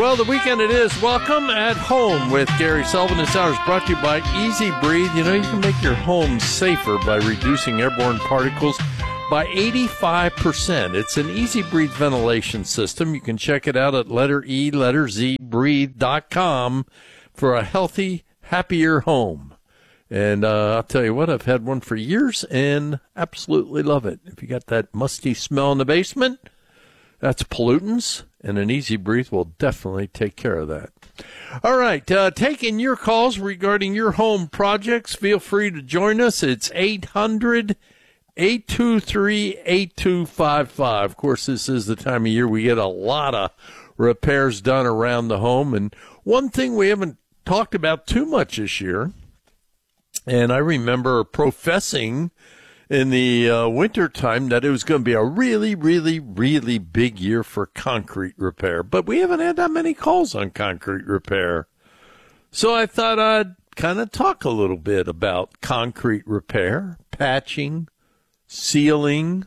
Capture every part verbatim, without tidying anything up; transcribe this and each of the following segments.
Well, the weekend it is. Welcome at Home with Gary Sullivan. This hour is brought to you by Easy Breathe. You know, you can make your home safer by reducing airborne particles by eighty-five percent. It's an Easy Breathe ventilation system. You can check it out at letter E, letter Z, breathe dot com for a healthy, happier home. And uh, I'll tell you what, I've had one for years and absolutely love it. If you got that musty smell in the basement, that's pollutants, and an Easy Breathe will definitely take care of that. All right, uh, taking your calls regarding your home projects. Feel free to join us. It's eight hundred, eight two three, eight two five five. Of course, this is the time of year we get a lot of repairs done around the home. And one thing we haven't talked about too much this year, and I remember professing in the uh, wintertime that it was going to be a really, really, really big year for concrete repair. But we haven't had that many calls on concrete repair. So I thought I'd kind of talk a little bit about concrete repair, patching, sealing,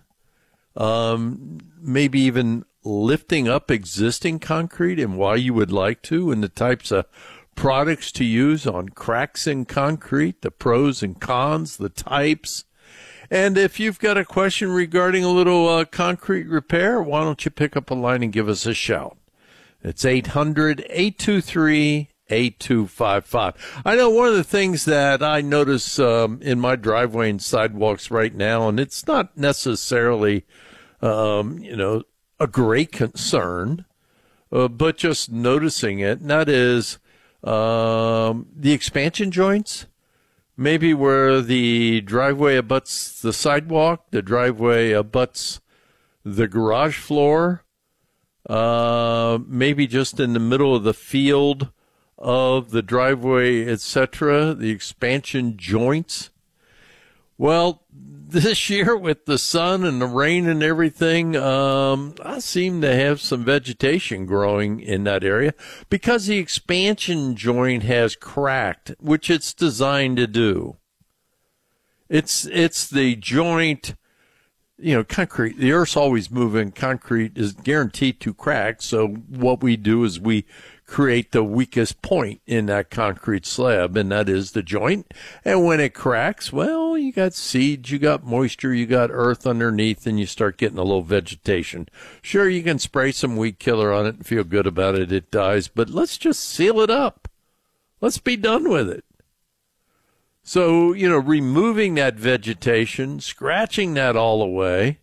um, maybe even lifting up existing concrete and why you would like to, and the types of products to use on cracks in concrete, the pros and cons, the types. And if you've got a question regarding a little uh, concrete repair, why don't you pick up a line and give us a shout? It's eight hundred, eight two three, eight two five five. I know one of the things that I notice um, in my driveway and sidewalks right now, and it's not necessarily, um, you know, a great concern, uh, but just noticing it, and that is um, the expansion joints. Maybe where the driveway abuts the sidewalk, the driveway abuts the garage floor, uh, maybe just in the middle of the field of the driveway, et cetera, the expansion joints. Well, this year with the sun and the rain and everything, um, I seem to have some vegetation growing in that area because the expansion joint has cracked, which it's designed to do. It's, it's the joint, you know, concrete, the earth's always moving. Concrete is guaranteed to crack. So what we do is we create the weakest point in that concrete slab, and that is the joint. And when it cracks, well, you got seeds, you got moisture, you got earth underneath, and you start getting a little vegetation. Sure, you can spray some weed killer on it and feel good about it. It dies, but let's just seal it up. Let's be done with it. So, you know, removing that vegetation, scratching that all away,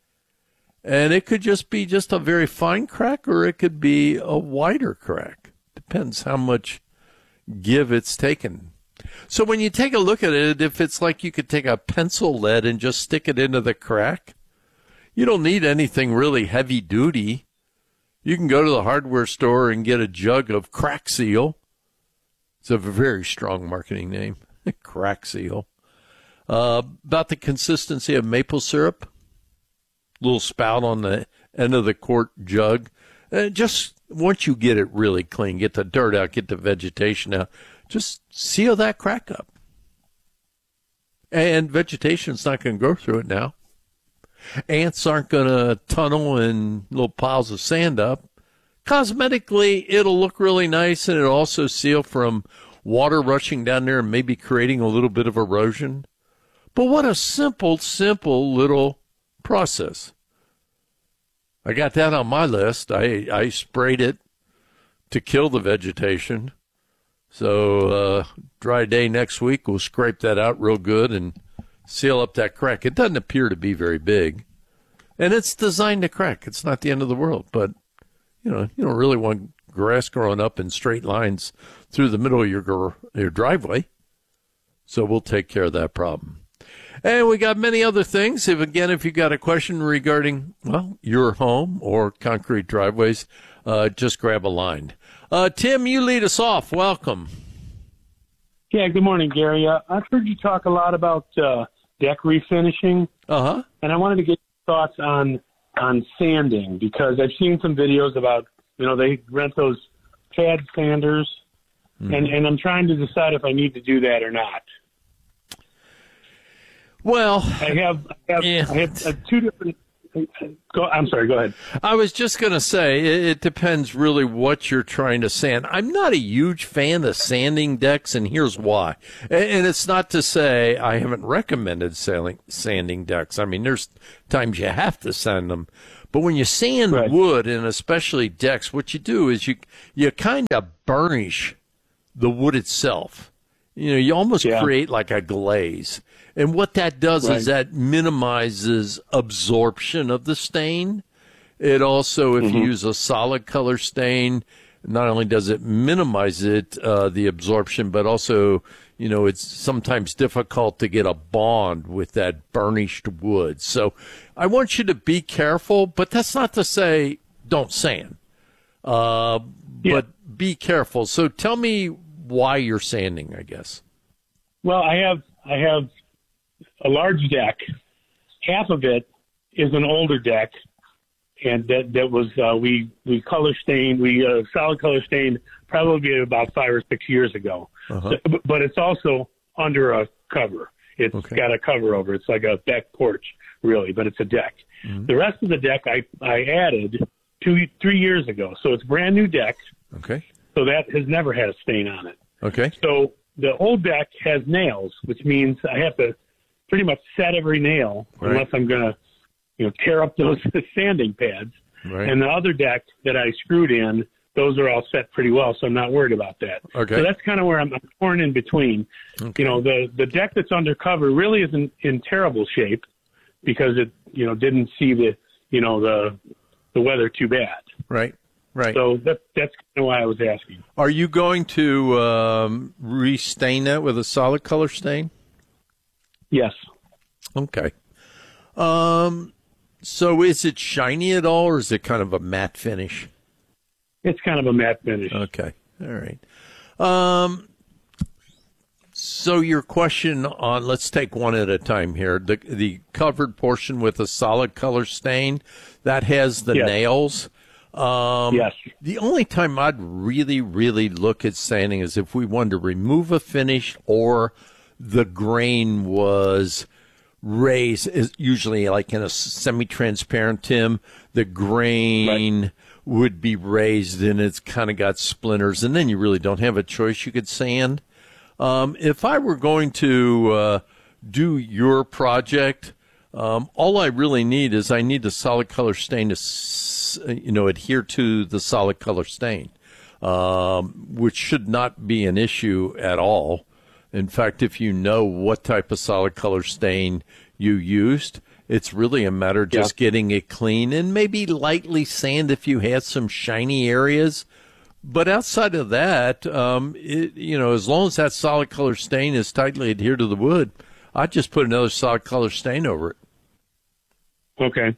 and it could just be just a very fine crack, or it could be a wider crack. Depends how much give it's taken. So when you take a look at it, if it's like you could take a pencil lead and just stick it into the crack, you don't need anything really heavy duty. You can go to the hardware store and get a jug of Crack Seal. It's a very strong marketing name, Crack Seal. Uh, about the consistency of maple syrup. Little spout on the end of the quart jug. And just once you get it really clean, get the dirt out, get the vegetation out, just seal that crack up. And vegetation's not going to grow through it now. Ants aren't going to tunnel in little piles of sand up. Cosmetically, it'll look really nice, and it'll also seal from water rushing down there and maybe creating a little bit of erosion. But what a simple, simple little process. I got that on my list. I, I sprayed it to kill the vegetation. So uh, dry day next week, we'll scrape that out real good and seal up that crack. It doesn't appear to be very big. And it's designed to crack. It's not the end of the world. But, you know, you don't really want grass growing up in straight lines through the middle of your, your driveway. So we'll take care of that problem. And we got many other things. If again, if you got a question regarding, well, your home or concrete driveways, uh, just grab a line. Uh, Tim, you lead us off. Welcome. Yeah, good morning, Gary. Uh, I've heard you talk a lot about uh, deck refinishing. Uh-huh. And I wanted to get your thoughts on on sanding, because I've seen some videos about, you know, they rent those pad sanders, mm-hmm. and, and I'm trying to decide if I need to do that or not. Well, I have I have, yeah. I have uh, two different Go, I'm sorry, go ahead. I was just going to say, it, it depends really what you're trying to sand. I'm not a huge fan of sanding decks, and here's why. And, and it's not to say I haven't recommended sailing, sanding decks. I mean, there's times you have to sand them. But when you sand right. wood, and especially decks, what you do is you you kind of burnish the wood itself. You know, you almost yeah. create like a glaze. And what that does right. is that minimizes absorption of the stain. It also, if mm-hmm. you use a solid color stain, not only does it minimize it, uh, the absorption, but also, you know, it's sometimes difficult to get a bond with that burnished wood. So I want you to be careful, but that's not to say don't sand. Uh, yeah. But be careful. So tell me why you're sanding, I guess. Well, I have I have a large deck. Half of it is an older deck, and that that was uh, we we color stained, we uh, solid color stained probably about five or six years ago. Uh-huh. So, but it's also under a cover. It's okay. got a cover over. It's like a deck porch, really, but it's a deck. Mm-hmm. The rest of the deck I I added two three years ago, so it's brand new deck. Okay. So that has never had a stain on it. Okay. So the old deck has nails, which means I have to pretty much set every nail right. unless I'm going to, you know, tear up those sanding pads. Right. And the other deck that I screwed in, those are all set pretty well, so I'm not worried about that. Okay. So that's kind of where I'm, I'm torn in between. Okay. You know, the the deck that's undercover really isn't in terrible shape because it, you know, didn't see the, you know, the the weather too bad. Right. Right. So that, that's kind of why I was asking. Are you going to um, restain that with a solid color stain? Yes. Okay. Um. So is it shiny at all, or is it kind of a matte finish? It's kind of a matte finish. Okay. All right. Um. So your question on, let's take one at a time here. The the covered portion with a solid color stain, that has the yes. nails. Um, yes. The only time I'd really, really look at sanding is if we wanted to remove a finish or the grain was raised, is usually like in a semi-transparent Tim, the grain right. would be raised and it's kind of got splinters, and then you really don't have a choice. You could sand. Um, if I were going to uh, do your project, um, all I really need is I need a solid color stain to you know, adhere to the solid color stain, um, which should not be an issue at all. In fact, if you know what type of solid color stain you used, it's really a matter of just yeah. getting it clean and maybe lightly sand if you had some shiny areas. But outside of that, um, it, you know, as long as that solid color stain is tightly adhered to the wood, I'd just put another solid color stain over it. Okay.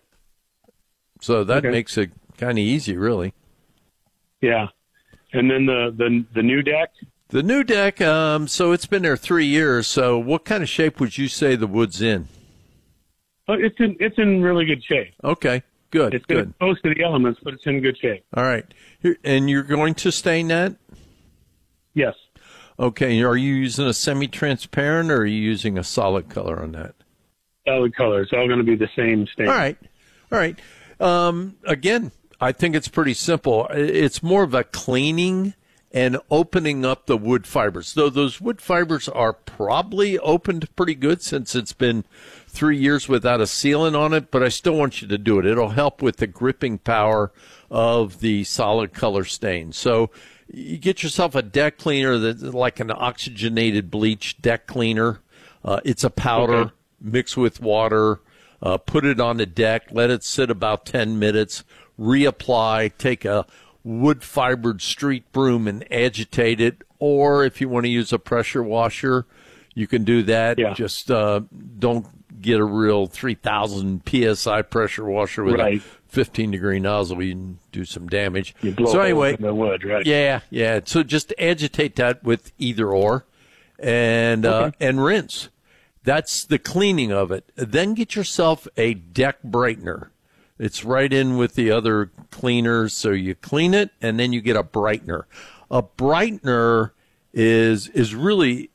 So that okay. makes it kind of easy, really. Yeah. And then the, the the new deck? The new deck, um, so it's been there three years. So what kind of shape would you say the wood's in? Oh, it's in it's in really good shape. Okay, good, it's good. Close to the elements, but it's in good shape. All right. Here, and you're going to stain that? Yes. Okay. Are you using a semi-transparent or are you using a solid color on that? Solid color. It's all going to be the same stain. All right. All right. Um, again, I think it's pretty simple. It's more of a cleaning and opening up the wood fibers. Though those wood fibers are probably opened pretty good since it's been three years without a sealant on it, but I still want you to do it. It'll help with the gripping power of the solid color stain. So you get yourself a deck cleaner that's like an oxygenated bleach deck cleaner. Uh, it's a powder okay. mixed with water. Uh, put it on the deck, let it sit about ten minutes, reapply, take a wood-fibered street broom and agitate it. Or if you want to use a pressure washer, you can do that. Yeah. Just uh, don't get a real three thousand P S I pressure washer with right. a fifteen-degree nozzle. You can do some damage. You blow so anyway, in the wood, right? Yeah, yeah. So just agitate that with either or and okay. uh, and rinse. That's the cleaning of it. Then get yourself a deck brightener. It's right in with the other cleaners. So you clean it, and then you get a brightener. A brightener is is really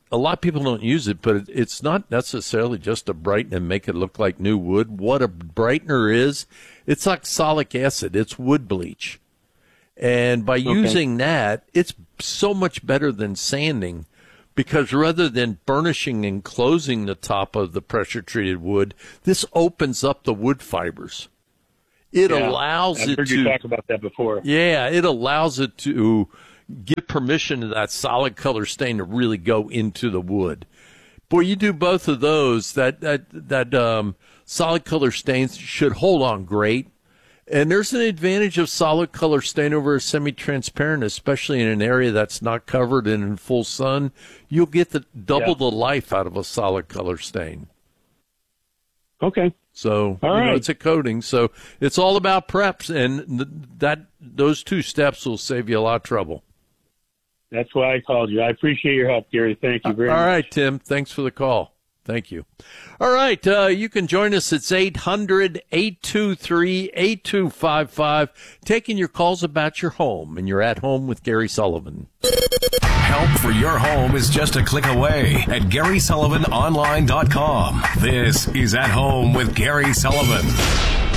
a lot of people don't use it, but it, it's not necessarily just to brighten and make it look like new wood. What a brightener is, it's oxalic acid. It's wood bleach. And by okay. using that, it's so much better than sanding, because rather than burnishing and closing the top of the pressure-treated wood, this opens up the wood fibers. It yeah, allows I've it heard to. You talk about that before. Yeah, it allows it to give permission to that solid color stain to really go into the wood. Boy, you do both of those, that that that um, solid color stains should hold on great. And there's an advantage of solid color stain over a semi-transparent, especially in an area that's not covered and in full sun. You'll get the double yeah. the life out of a solid color stain. Okay. So all you right. know, it's a coating. So it's all about preps, and th- that those two steps will save you a lot of trouble. That's why I called you. I appreciate your help, Gary. Thank you very all much. All right, Tim. Thanks for the call. Thank you. All right, uh, you can join us. It's eight hundred, eight two three, eight two five five, taking your calls about your home, and you're at home with Gary Sullivan. Help for your home is just a click away at Gary Sullivan Online dot com. This is At Home with Gary Sullivan.